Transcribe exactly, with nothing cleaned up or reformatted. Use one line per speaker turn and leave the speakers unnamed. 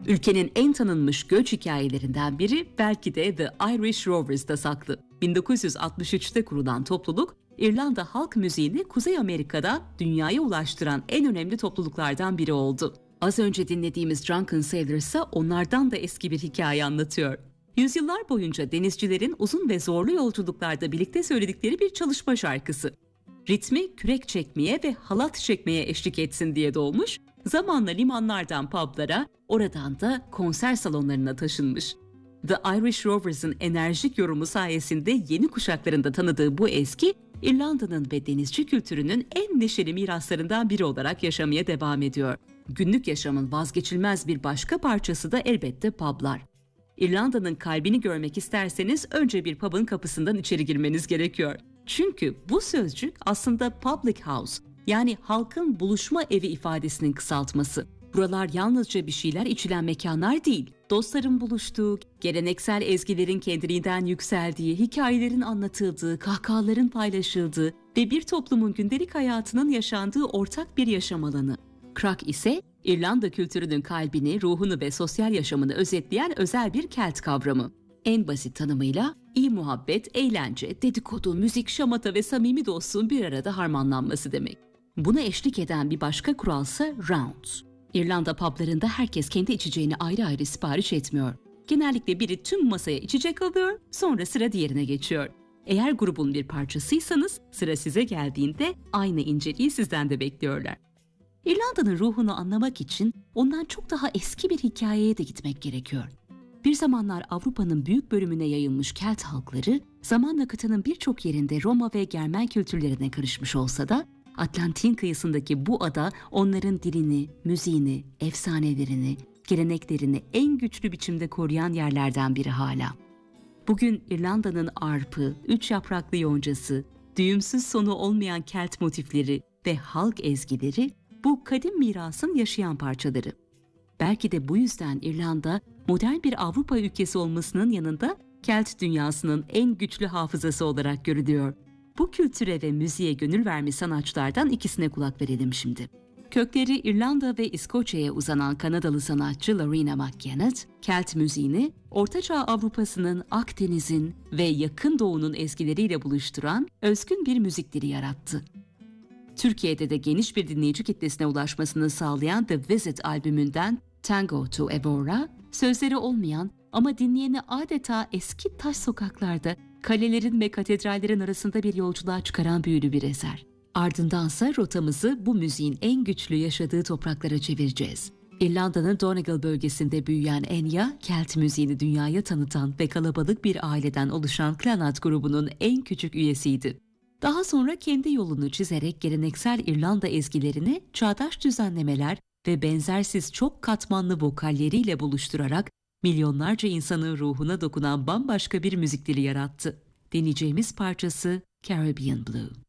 Ülkenin en tanınmış göç hikayelerinden biri belki de The Irish Rovers'da saklı. bin dokuz yüz altmış üçte kurulan topluluk, İrlanda halk müziğini Kuzey Amerika'da dünyaya ulaştıran en önemli topluluklardan biri oldu. Az önce dinlediğimiz Drunken Sailor ise onlardan da eski bir hikaye anlatıyor. Yüzyıllar boyunca denizcilerin uzun ve zorlu yolculuklarda birlikte söyledikleri bir çalışma şarkısı. Ritmi kürek çekmeye ve halat çekmeye eşlik etsin diye doğmuş, zamanla limanlardan publara, oradan da konser salonlarına taşınmış. The Irish Rovers'ın enerjik yorumu sayesinde yeni kuşakların da tanıdığı bu ezgi, İrlanda'nın ve denizci kültürünün en neşeli miraslarından biri olarak yaşamaya devam ediyor. Günlük yaşamın vazgeçilmez bir başka parçası da elbette publar. İrlanda'nın kalbini görmek isterseniz önce bir pub'ın kapısından içeri girmeniz gerekiyor. Çünkü bu sözcük aslında public house, yani halkın buluşma evi ifadesinin kısaltması. Buralar yalnızca bir şeyler içilen mekanlar değil, dostların buluştuğu, geleneksel ezgilerin kendiliğinden yükseldiği, hikayelerin anlatıldığı, kahkahaların paylaşıldığı ve bir toplumun gündelik hayatının yaşandığı ortak bir yaşam alanı. Crack ise İrlanda kültürünün kalbini, ruhunu ve sosyal yaşamını özetleyen özel bir Kelt kavramı. En basit tanımıyla iyi muhabbet, eğlence, dedikodu, müzik, şamata ve samimi dostluğun bir arada harmanlanması demek. Buna eşlik eden bir başka kuralsa rounds. İrlanda publarında herkes kendi içeceğini ayrı ayrı sipariş etmiyor. Genellikle biri tüm masaya içecek alıyor, sonra sıra diğerine geçiyor. Eğer grubun bir parçasıysanız sıra size geldiğinde aynı inceliği sizden de bekliyorlar. İrlanda'nın ruhunu anlamak için ondan çok daha eski bir hikayeye de gitmek gerekiyor. Bir zamanlar Avrupa'nın büyük bölümüne yayılmış Kelt halkları, zamanla kıtanın birçok yerinde Roma ve Germen kültürlerine karışmış olsa da, Atlantik'in kıyısındaki bu ada onların dilini, müziğini, efsanelerini, geleneklerini en güçlü biçimde koruyan yerlerden biri hala. Bugün İrlanda'nın arpı, üç yapraklı yoncası, düğümsüz sonu olmayan Kelt motifleri ve halk ezgileri bu kadim mirasın yaşayan parçaları. Belki de bu yüzden İrlanda, modern bir Avrupa ülkesi olmasının yanında Kelt dünyasının en güçlü hafızası olarak görülüyor. Bu kültüre ve müziğe gönül vermiş sanatçılardan ikisine kulak verelim şimdi. Kökleri İrlanda ve İskoçya'ya uzanan Kanadalı sanatçı Loreena McKennitt, Kelt müziğini Ortaçağ Avrupa'sının, Akdeniz'in ve Yakın Doğu'nun ezgileriyle buluşturan özgün bir müzik dili yarattı. Türkiye'de de geniş bir dinleyici kitlesine ulaşmasını sağlayan The Visit albümünden Tango to Evora, sözleri olmayan ama dinleyeni adeta eski taş sokaklarda, kalelerin ve katedrallerin arasında bir yolculuğa çıkaran büyülü bir eser. Ardındansa rotamızı bu müziğin en güçlü yaşadığı topraklara çevireceğiz. İrlanda'nın Donegal bölgesinde büyüyen Enya, Kelt müziğini dünyaya tanıtan ve kalabalık bir aileden oluşan Clannad grubunun en küçük üyesiydi. Daha sonra kendi yolunu çizerek geleneksel İrlanda ezgilerini çağdaş düzenlemeler ve benzersiz çok katmanlı vokalleriyle buluşturarak milyonlarca insanın ruhuna dokunan bambaşka bir müzik dili yarattı. Dinleyeceğimiz parçası Caribbean Blue.